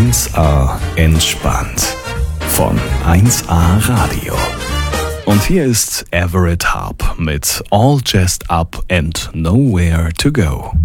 1A entspannt von 1A Radio. Und hier ist Everett Harp mit All Jazzed Up and Nowhere to Go.